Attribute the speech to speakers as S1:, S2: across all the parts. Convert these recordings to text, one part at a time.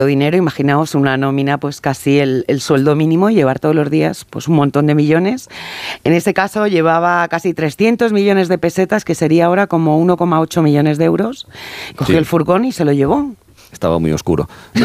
S1: dinero, imaginaos una nómina, pues casi el sueldo mínimo, y llevar todos los días pues un montón de millones. En este caso llevaba casi 300 millones de pesetas, que sería ahora como 1,8 millones de euros. Cogió el furgón y se lo llevó.
S2: Estaba muy oscuro.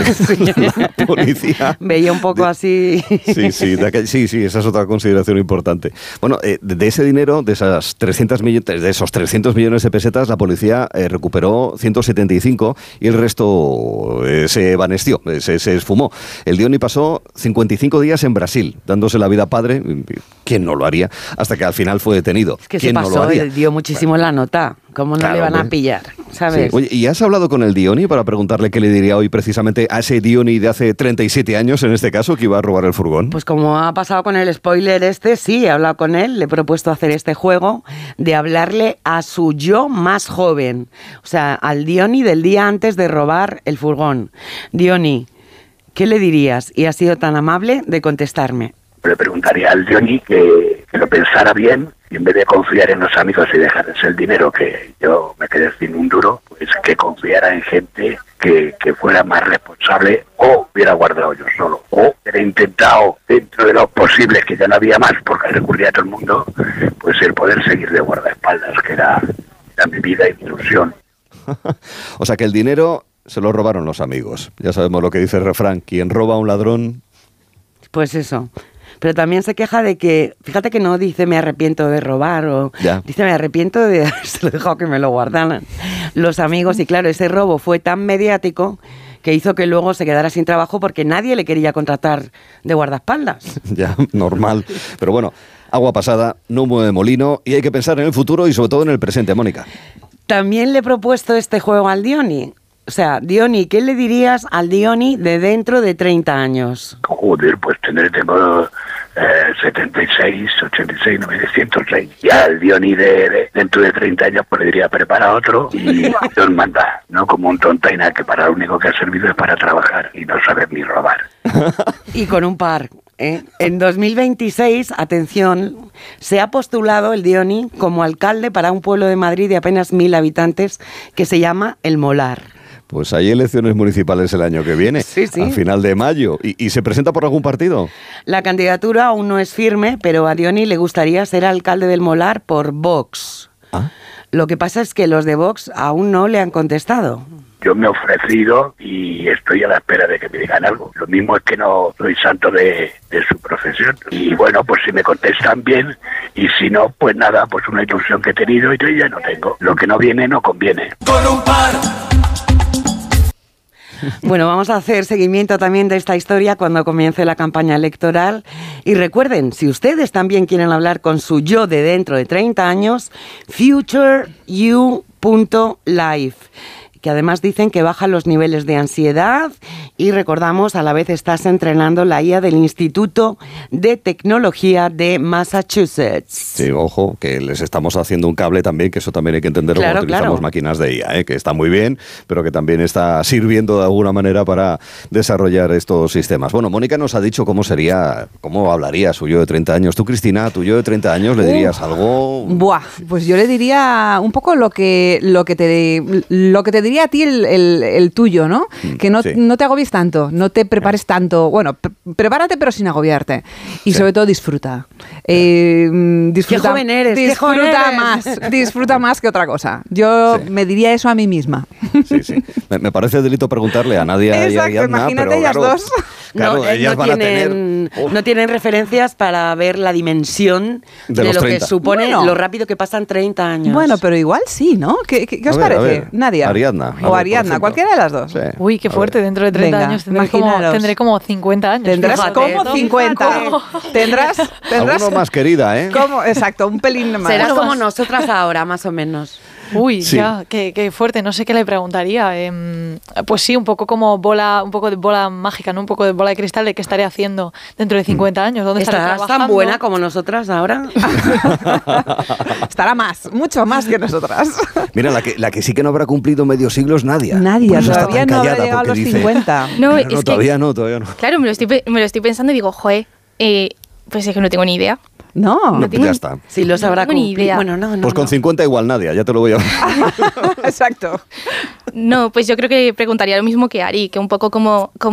S2: La policía.
S1: Veía un poco así.
S2: Sí, esa es otra consideración importante. Bueno, de ese dinero, de esos 300 millones de pesetas, la policía recuperó 175 y el resto se evanesció, se esfumó. El Diony pasó 55 días en Brasil, dándose la vida padre. ¿Quién no lo haría? Hasta que al final fue detenido.
S1: Es que
S2: ¿Quién
S1: se pasó,
S2: no lo haría?
S1: él dio muchísimo la nota. ¿Cómo no le van a pillar? ¿Sabes?
S2: Sí. Oye, ¿y has hablado con el Diony para preguntarle qué le diría hoy precisamente a ese Diony de hace 37 años, en este caso, que iba a robar el furgón?
S1: Pues como ha pasado con el spoiler sí, he hablado con él, le he propuesto hacer este juego de hablarle a su yo más joven, o sea, al Diony del día antes de robar el furgón. Diony, ¿qué le dirías? Y ha sido tan amable de contestarme.
S3: Le preguntaría al Diony que lo pensara bien, y en vez de confiar en los amigos y dejarles el dinero, que yo me quedé sin un duro, pues que confiara en gente que fuera más responsable, o hubiera guardado yo solo, o hubiera intentado, dentro de lo posible, que ya no había más, porque recurría a todo el mundo, pues el poder seguir de guardaespaldas, que era mi vida y mi ilusión.
S2: O sea que el dinero se lo robaron los amigos. Ya sabemos lo que dice el refrán: quien roba a un ladrón...
S1: Pues eso. Pero también se queja de que, fíjate que no dice me arrepiento de robar, o dice me arrepiento de haberse dejado que me lo guardaran los amigos. Y claro, ese robo fue tan mediático que hizo que luego se quedara sin trabajo porque nadie le quería contratar de guardaespaldas.
S2: Ya, normal. Pero bueno, agua pasada, no mueve molino, y hay que pensar en el futuro y sobre todo en el presente, Mónica.
S1: También le he propuesto este juego al Diony. O sea, Diony, ¿qué le dirías al Diony de dentro de 30 años?
S3: Joder, pues tengo 76, 86, 906. Y al Diony de dentro de 30 años pues le diría prepara otro y Dios manda, no como un tontaina que para lo único que ha servido es para trabajar y no saber ni robar.
S1: Y con un par. En 2026, atención, se ha postulado el Diony como alcalde para un pueblo de Madrid de apenas 1.000 habitantes que se llama El Molar.
S2: Pues hay elecciones municipales el año que viene,
S1: sí.
S2: a final de mayo. ¿Y se presenta por algún partido?
S1: La candidatura aún no es firme, pero a Diony le gustaría ser alcalde del Molar por Vox.
S2: ¿Ah?
S1: Lo que pasa es que los de Vox aún no le han contestado.
S3: Yo me he ofrecido y estoy a la espera de que me digan algo. Lo mismo es que no soy santo de su profesión. Y bueno, pues si me contestan bien, y si no, pues nada, pues una ilusión que he tenido y yo ya no tengo. Lo que no viene, no conviene.
S4: Con un par.
S1: Bueno, vamos a hacer seguimiento también de esta historia cuando comience la campaña electoral. Y recuerden, si ustedes también quieren hablar con su yo de dentro de 30 años, futureyou.life, que además dicen que baja los niveles de ansiedad, y recordamos, a la vez estás entrenando la IA del Instituto de Tecnología de Massachusetts.
S2: Sí, ojo, que les estamos haciendo un cable también, que eso también hay que entenderlo cuando utilizamos máquinas de IA, que está muy bien, pero que también está sirviendo de alguna manera para desarrollar estos sistemas. Bueno, Mónica nos ha dicho cómo hablaría su yo de 30 años. Tú, Cristina, tu yo de 30 años, ¿le dirías algo?
S5: Pues yo le diría un poco lo que te diría a ti el tuyo, ¿no? Que no te agobies tanto, no te prepares tanto. Bueno, prepárate pero sin agobiarte. Y sobre todo disfruta.
S1: Disfruta. Qué joven eres,
S5: disfruta más que otra cosa. Yo me diría eso a mí misma.
S2: Sí. Me parece delito preguntarle a Nadia y a Ariadna,
S5: imagínate
S2: pero
S5: ellas dos.
S2: Claro, ellas van a tener...
S1: No tienen referencias para ver la dimensión de lo 30. Que supone lo rápido que pasan 30 años.
S5: Bueno, pero igual sí, ¿no? ¿Qué os parece? Nadia.
S2: Ariadna.
S5: O Ariadna, cualquiera de las dos.
S2: Sí.
S6: Uy, qué fuerte, dentro de 30 años tendré como 50 años.
S5: Tendrás como 50. Tendrás...
S2: Alguno más querida, ¿eh?
S5: Exacto, un pelín más.
S1: Serás como nosotras ahora, más o menos.
S6: Uy, sí. Ya, qué fuerte, no sé qué le preguntaría. Pues sí, un poco de bola mágica, ¿no? Un poco de bola de cristal de qué estaré haciendo dentro de 50 años. ¿Dónde estaré trabajando?
S1: ¿Estarás tan buena como nosotras ahora?
S5: Estará mucho más que nosotras.
S2: Mira, la que sí que no habrá cumplido medio siglo es Nadia.
S5: Nadia, todavía no habrá llegado a los 50.
S2: No, todavía no.
S7: Claro, me lo estoy pensando y digo, pues es que no tengo ni idea.
S5: No
S2: ya está.
S1: Si lo sabrá
S7: cumplir.
S1: Bueno, no.
S2: Pues con 50 igual Nadia, ya te lo voy a...
S5: Exacto.
S7: No, pues yo creo que preguntaría lo mismo que Ari, que un poco como